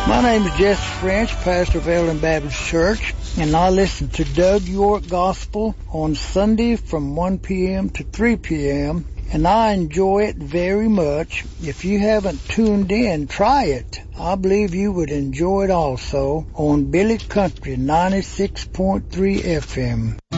My name is Jesse French, pastor of Eldon Baptist Church, and I listen to Doug York Gospel on Sunday from 1 p.m. to 3 p.m., and I enjoy it very much. If you haven't tuned in, try it. I believe you would enjoy it also on Billy Country 96.3 FM.